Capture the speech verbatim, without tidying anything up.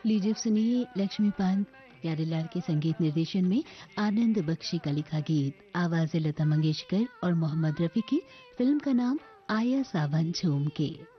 लीजिए सुनिए लक्ष्मीकांत प्यारेलाल के संगीत निर्देशन में आनंद बख्शी का लिखा गीत, आवाज लता मंगेशकर और मोहम्मद रफी की। फिल्म का नाम आया सावन झूम के।